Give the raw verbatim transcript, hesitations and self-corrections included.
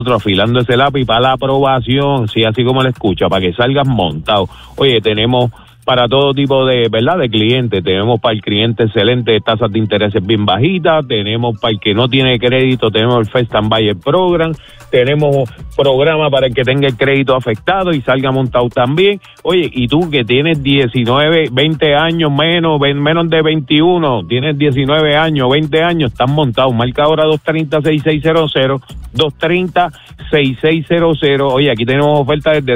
afilando ese lápiz para la aprobación, sí, así como le escucha, para que salgas montado. Oye, tenemos para todo tipo de, ¿verdad?, de clientes. Tenemos para el cliente excelente tasas de intereses bien bajitas, tenemos para el que no tiene crédito, tenemos el First and Buyer Program, tenemos programa para el que tenga el crédito afectado y salga montado también. Oye, y tú que tienes diecinueve, veinte años menos, menos de veintiuno, tienes diecinueve años, veinte años, estás montado. Marca ahora dos tres cero, seis seis cero cero, dos tres cero, seis seis cero cero. Oye, aquí tenemos ofertas desde